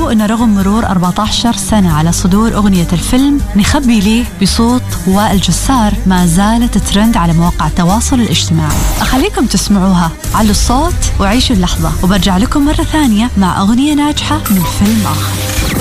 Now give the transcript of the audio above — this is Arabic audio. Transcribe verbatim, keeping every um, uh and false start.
تخيلوا أن رغم مرور أربعة عشر سنة على صدور أغنية الفيلم نخبي ليه بصوت وائل جسار ما زالت ترند على مواقع التواصل الاجتماعي. أخليكم تسمعوها، علوا الصوت وعيشوا اللحظة، وبرجع لكم مرة ثانية مع أغنية ناجحة من فيلم آخر.